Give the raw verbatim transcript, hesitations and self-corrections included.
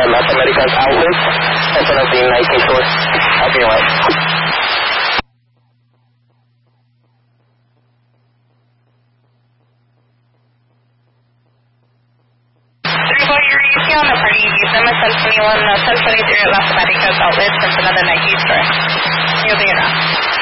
at Las Americas Outlet, in front of the Nike store. I'll be right. three four, you're easy on the party. Use them at ten twenty-one, uh, ten twenty-three at Las Americas Outlet, in front of the Nike store. You'll be around.